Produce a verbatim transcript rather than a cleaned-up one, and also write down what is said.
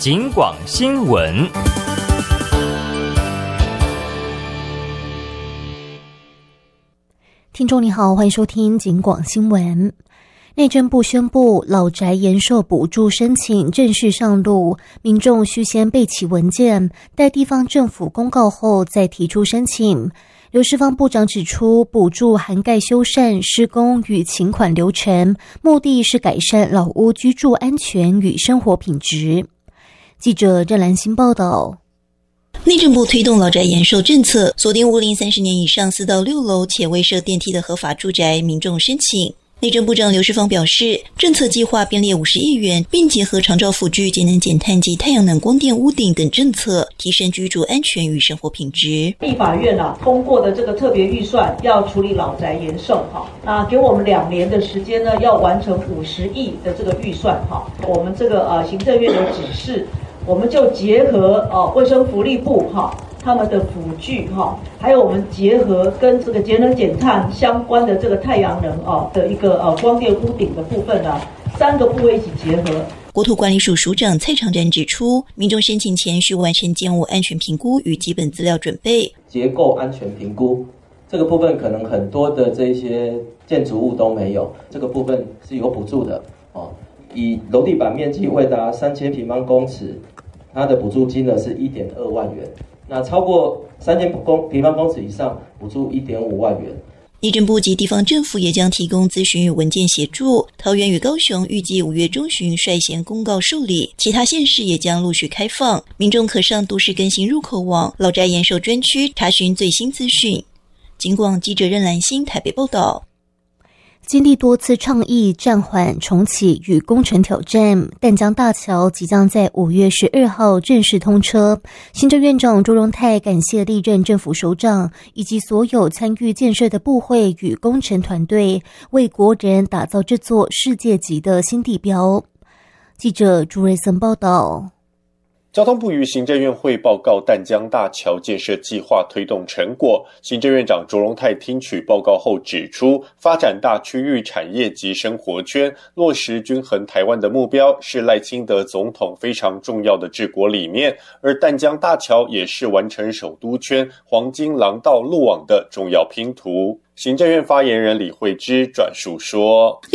警广新闻。 听众你好，欢迎收听警广新闻。内政部宣布，老宅延寿补助申请正式上路，民众需先备齐文件，待地方政府公告后再提出申请。刘世芳部长指出，补助涵盖修缮、施工与请款流程，目的是改善老屋居住安全与生活品质。记者郑兰欣报道。 内政部推动老宅延寿政策，锁定屋龄三十年以上四到六楼且未设电梯的合法住宅民众申请。内政部长刘世芳表示，政策计划编列五十亿元，并结合长照辅具、节能减碳及太阳能光电屋顶等政策，提升居住安全与生活品质。 立法院啊通过的这个特别预算要处理老宅延寿哈，那给我们两年的时间呢，要完成五十亿的这个预算哈。我们这个呃行政院的指示，我们就结合呃卫生福利部哈。他们的辅具哈，还有我们结合跟这个节能减碳相关的这个太阳能啊的一个呃光电屋顶的部分啊，三个部位一起结合。 国土管理署署长蔡长展指出，民众申请前需完成建物安全评估与基本资料准备。 结构安全评估这个部分可能很多的这些建筑物都没有，这个部分是有补助的哦。以楼地板面积未达三千平方公尺，它的补助金额是一点二万元。那超过三千平方公尺以上，补助一点五万元。 内政部及地方政府也将提供咨询与文件协助。桃园与高雄预计五月中旬率先公告受理，其他县市也将陆续开放。民众可上都市更新入口网、老宅延寿专区查询最新资讯。警广记者任兰欣台北报道。 经历多次倡议暂缓、重启与工程挑战，淡江大桥即将在五月十二号正式通车。行政院长卓荣泰感谢历任政府首长以及所有参与建设的部会与工程团队，为国人打造这座世界级的新地标。记者朱瑞森报道。 交通部于行政院会报告淡江大桥建设计划推动成果，行政院长卓荣泰听取报告后指出，发展大区域产业及生活圈，落实均衡台湾的目标是赖清德总统非常重要的治国理念，而淡江大桥也是完成首都圈黄金廊道路网的重要拼图。行政院发言人李惠芝转述说，